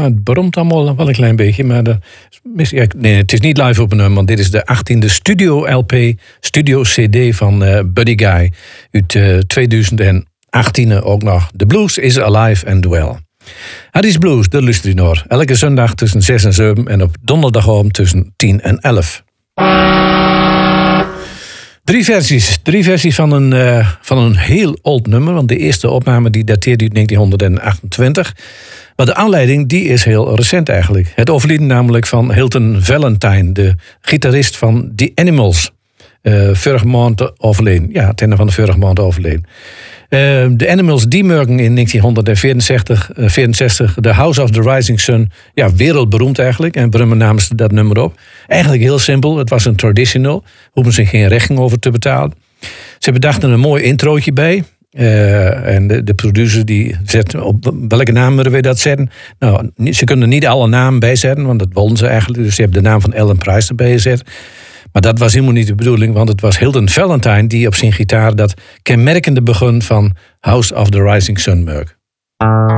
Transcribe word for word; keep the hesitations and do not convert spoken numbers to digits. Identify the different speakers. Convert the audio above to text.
Speaker 1: het bromt allemaal wel een klein beetje. Maar de, nee, het is niet live opgenomen, want dit is de achttiende studio-L P, studio-C D van uh, Buddy Guy. Uit uh, twintig achttien ook nog. The Blues is Alive and Well. Harry's Blues, dat luistert u naar. Elke zondag tussen zes en zeven en op donderdagavond tussen tien en elf. Drie versies. Drie versies van een, uh, van een heel oud nummer. Want de eerste opname die dateert uit negentien achtentwintig. Maar de aanleiding die is heel recent eigenlijk. Het overlijden namelijk van Hilton Valentine, de gitarist van The Animals. Uh, vorige maand overleden. Ja, het einde van de vorige maand overleden. Uh, de Animals die merken in negentien vierenzestig, uh, vierenzestig The House of the Rising Sun. Ja, wereldberoemd eigenlijk. En brummen namens dat nummer op. Eigenlijk heel simpel. Het was een traditional. Hoeven ze geen rechten over te betalen. Ze bedachten een mooi introotje bij. Uh, en de, de producer die zet op welke naam willen we dat zetten. Nou, ze kunnen niet alle namen bijzetten, want dat wilden ze eigenlijk. Dus ze hebben de naam van Ellen Price erbij gezet. Maar dat was helemaal niet de bedoeling, want het was Hilton Valentine die op zijn gitaar dat kenmerkende begon van House of the Rising Sun merk.